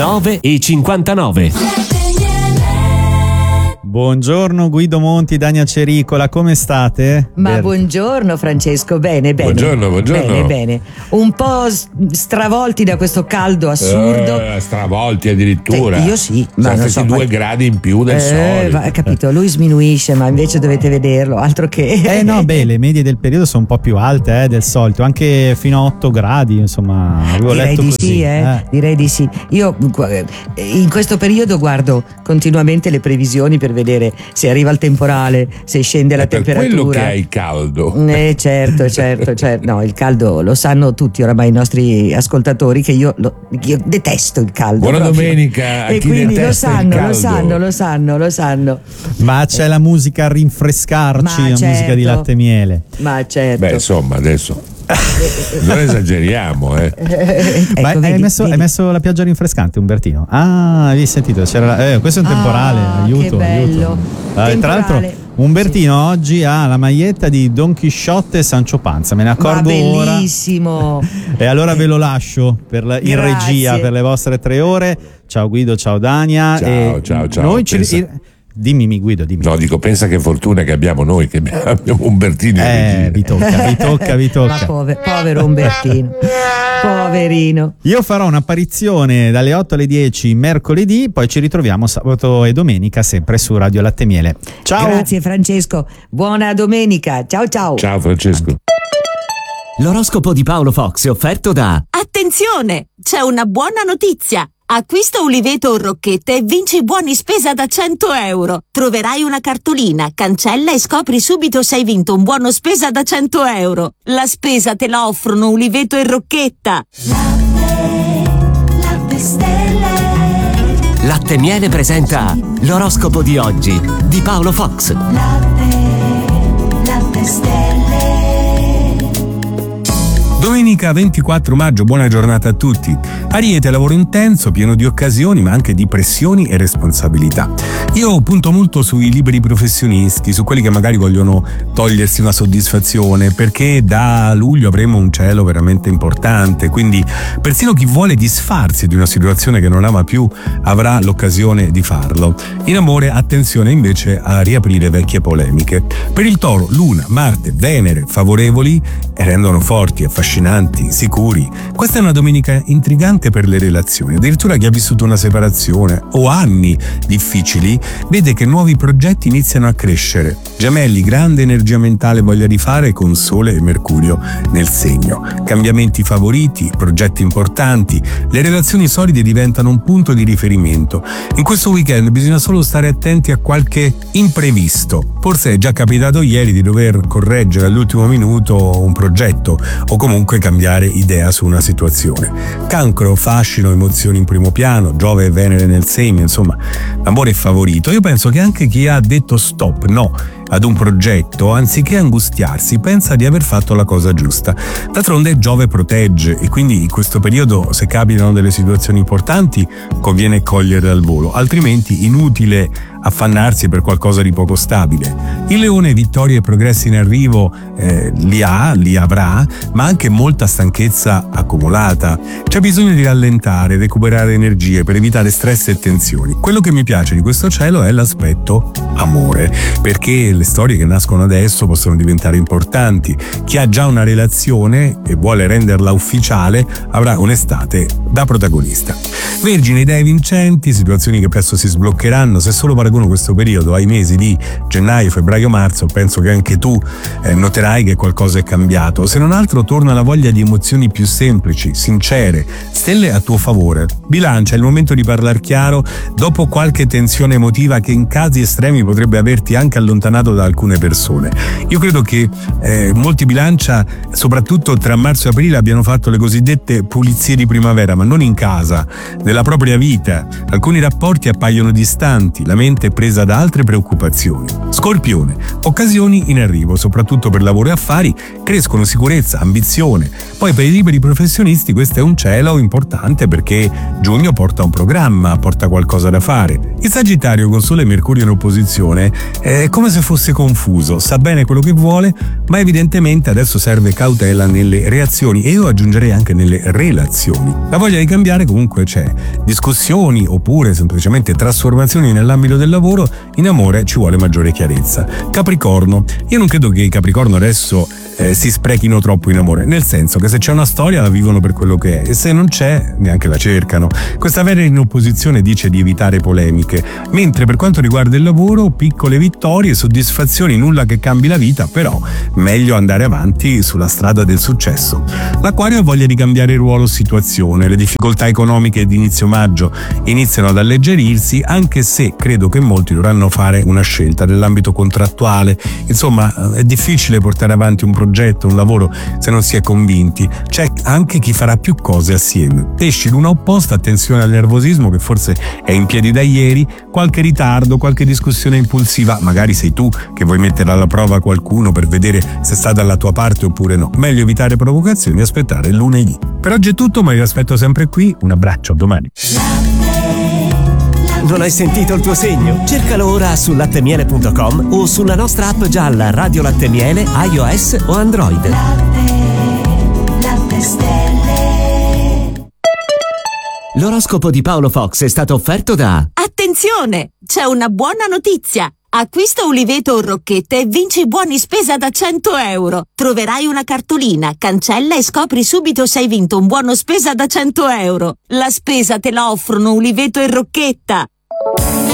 9:59. Buongiorno Guido Monti, Dania Cericola, come state? Buongiorno Francesco, bene. Buongiorno. Bene. Un po' stravolti da questo caldo assurdo. Stravolti addirittura. Io sì. Ma questi 2 gradi in più del solito. Capito, lui sminuisce, ma invece dovete vederlo, altro che. Le medie del periodo sono un po' più alte del solito, anche fino a 8 gradi, insomma. Direi di sì, direi di sì. Io in questo periodo guardo continuamente le previsioni per vedere se arriva il temporale, se scende la temperatura. Per quello che hai caldo. Certo. No, il caldo lo sanno tutti oramai i nostri ascoltatori che io detesto il caldo. Buona proprio. domenica a e chi quindi lo detesta sanno. Ma c'è la musica a rinfrescarci, la musica di latte e miele. Ma certo. Beh, insomma, adesso non esageriamo, Ma hai messo la pioggia rinfrescante, Umbertino? Ah, hai sentito? C'era questo è un temporale, aiuto. Che bello. Tra l'altro Umbertino oggi ha la maglietta di Don Chisciotte e Sancho Panza, me ne accorgo ora. Bellissimo. E allora ve lo lascio in regia per le vostre 3 ore. Ciao Guido, ciao Dania. Ciao. Noi Dimmi Guido, dimmi. No, dico, pensa che fortuna che abbiamo noi, che abbiamo Umbertino in regia. Vi tocca. Ma povero Umbertino. Poverino. Io farò un'apparizione dalle 8 alle 10 mercoledì, poi ci ritroviamo sabato e domenica sempre su Radio Latte e Miele. Ciao. Grazie Francesco. Buona domenica. Ciao. Ciao Francesco. L'oroscopo di Paolo Fox è offerto da... Attenzione! C'è una buona notizia! Acquista Uliveto o Rocchette e vinci buoni spesa da 100 euro. Troverai una cartolina, cancella e scopri subito se hai vinto un buono spesa da 100 euro. La spesa te la offrono Uliveto e Rocchetta. Latte Stelle. Latte e Miele presenta l'oroscopo di oggi di Paolo Fox. Latte Stelle. Domenica 24 maggio, buona giornata a tutti. Ariete, lavoro intenso, pieno di occasioni ma anche di pressioni e responsabilità. Io punto molto sui liberi professionisti, su quelli che magari vogliono togliersi una soddisfazione, perché da luglio avremo un cielo veramente importante, quindi persino chi vuole disfarsi di una situazione che non ama più avrà l'occasione di farlo. In amore, attenzione invece a riaprire vecchie polemiche. Per il Toro, Luna, Marte, Venere favorevoli e rendono forti, affascinanti, sicuri. Questa è una domenica intrigante per le relazioni. Addirittura chi ha vissuto una separazione o anni difficili vede che nuovi progetti iniziano a crescere. Gemelli, grande energia mentale, voglia di fare con Sole e Mercurio nel segno. Cambiamenti favoriti, progetti importanti, le relazioni solide diventano un punto di riferimento. In questo weekend bisogna solo stare attenti a qualche imprevisto. Forse è già capitato ieri di dover correggere all'ultimo minuto un progetto o comunque cambiare idea su una situazione. Cancro, fascino, emozioni in primo piano, Giove e Venere nel segno, insomma, l'amore è favorito. Io penso che anche chi ha detto stop, no, ad un progetto, anziché angustiarsi, pensa di aver fatto la cosa giusta. D'altronde Giove protegge e quindi in questo periodo, se capitano delle situazioni importanti, conviene cogliere al volo, altrimenti inutile affannarsi per qualcosa di poco stabile. Il Leone, vittorie e progressi in arrivo li avrà, ma anche molta stanchezza accumulata. C'è bisogno di rallentare, recuperare energie per evitare stress e tensioni. Quello che mi piace di questo cielo è l'aspetto amore, perché le storie che nascono adesso possono diventare importanti. Chi ha già una relazione e vuole renderla ufficiale avrà un'estate da protagonista. Vergine, idee vincenti, situazioni che presto si sbloccheranno. Se solo paragono questo periodo ai mesi di gennaio, febbraio, marzo, penso che anche tu noterai che qualcosa è cambiato. Se non altro torna la voglia di emozioni più semplici, sincere, stelle a tuo favore. Bilancia, è il momento di parlare chiaro dopo qualche tensione emotiva che in casi estremi potrebbe averti anche allontanato da alcune persone. Io credo che molti Bilancia, soprattutto tra marzo e aprile, abbiano fatto le cosiddette pulizie di primavera, ma non in casa, nella propria vita. Alcuni rapporti appaiono distanti, la mente è presa da altre preoccupazioni. Scorpione, occasioni in arrivo, soprattutto per lavoro e affari, crescono sicurezza, ambizione. Poi per i liberi professionisti questo è un cielo importante perché giugno porta un programma, porta qualcosa da fare. Il Sagittario con Sole e Mercurio in opposizione è come se fosse fosse confuso, sa bene quello che vuole, ma evidentemente adesso serve cautela nelle reazioni e io aggiungerei anche nelle relazioni. La voglia di cambiare comunque c'è. Discussioni oppure semplicemente trasformazioni nell'ambito del lavoro, in amore ci vuole maggiore chiarezza. Capricorno. Io non credo che i Capricorno adesso si sprechino troppo in amore, nel senso che se c'è una storia la vivono per quello che è e se non c'è neanche la cercano. Questa vera in opposizione dice di evitare polemiche, mentre per quanto riguarda il lavoro, piccole vittorie, soddisfazioni, nulla che cambi la vita, però meglio andare avanti sulla strada del successo. L'Acquario ha voglia di cambiare ruolo o situazione, le difficoltà economiche di inizio maggio iniziano ad alleggerirsi, anche se credo che molti dovranno fare una scelta nell'ambito contrattuale. Insomma, è difficile portare avanti un progetto, un lavoro se non si è convinti. C'è anche chi farà più cose assieme. Pesci, luna opposta, attenzione al nervosismo che forse è in piedi da ieri, qualche ritardo, qualche discussione impulsiva, magari sei tu che vuoi mettere alla prova qualcuno per vedere se sta dalla tua parte oppure no. Meglio evitare provocazioni e aspettare lunedì. Per oggi è tutto, ma vi aspetto sempre qui. Un abbraccio, a domani. Non hai sentito il tuo segno? Cercalo ora su lattemiele.com o sulla nostra app gialla Radio Latte Miele, iOS o Android. Latte stelle. L'oroscopo di Paolo Fox è stato offerto da... Attenzione! C'è una buona notizia! Acquista uliveto o rocchette e vinci buoni spesa da 100 euro. Troverai una cartolina, cancella e scopri subito se hai vinto un buono spesa da 100 euro. La spesa te la offrono uliveto e rocchetta.